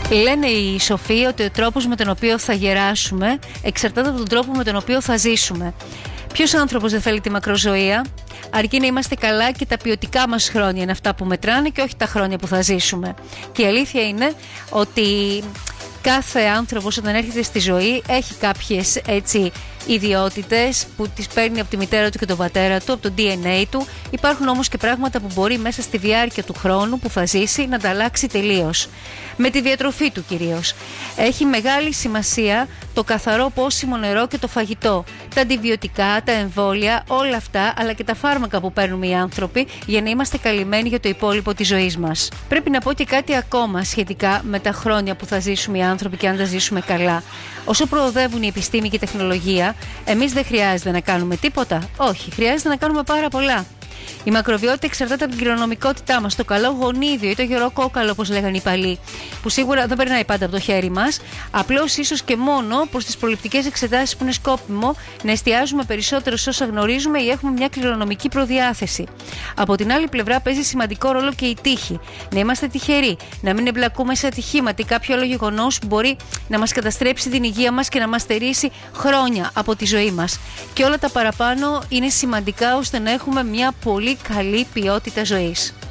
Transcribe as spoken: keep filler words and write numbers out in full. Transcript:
Λένε οι σοφοί ότι ο τρόπος με τον οποίο θα γεράσουμε εξαρτάται από τον τρόπο με τον οποίο θα ζήσουμε. Ποιος άνθρωπος δεν θέλει τη μακροζωία? Αρκεί να είμαστε καλά και τα ποιοτικά μας χρόνια είναι αυτά που μετράνε και όχι τα χρόνια που θα ζήσουμε. Και η αλήθεια είναι ότι κάθε άνθρωπος όταν έρχεται στη ζωή έχει κάποιες έτσι ιδιότητες που τις παίρνει από τη μητέρα του και τον πατέρα του, από το ντι εν έι του. Υπάρχουν όμως και πράγματα που μπορεί μέσα στη διάρκεια του χρόνου που θα ζήσει να τα αλλάξει τελείως. Με τη διατροφή του κυρίως. Έχει μεγάλη σημασία το καθαρό πόσιμο νερό και το φαγητό. Τα αντιβιωτικά, τα εμβόλια, όλα αυτά, αλλά και τα φάρμακα που παίρνουμε οι άνθρωποι για να είμαστε καλυμμένοι για το υπόλοιπο της ζωής μας. Πρέπει να πω και κάτι ακόμα σχετικά με τα χρόνια που θα ζήσουμε οι άνθρωποι και αν τα ζήσουμε καλά. Όσο προοδεύουν η επιστήμη και η τεχνολογία, εμείς δεν χρειάζεται να κάνουμε τίποτα. Όχι, χρειάζεται να κάνουμε πάρα πολλά. Η μακροβιότητα εξαρτάται από την κληρονομικότητά μας, το καλό γονίδιο ή το γερό κόκαλο, όπως λέγανε οι παλιοί, που σίγουρα δεν περνάει πάντα από το χέρι μας. Απλώς, ίσως και μόνο προς τις προληπτικές εξετάσεις που είναι σκόπιμο να εστιάζουμε περισσότερο σε όσα γνωρίζουμε ή έχουμε μια κληρονομική προδιάθεση. Από την άλλη πλευρά, παίζει σημαντικό ρόλο και η τύχη. Να είμαστε τυχεροί, να μην εμπλακούμε σε ατυχήματα ή κάποιο άλλο γεγονός που μπορεί να μας καταστρέψει την υγεία μας και να μας στερήσει χρόνια από τη ζωή μας. Και όλα τα παραπάνω είναι σημαντικά ώστε να έχουμε μια πολύ καλή ποιότητα ζωής.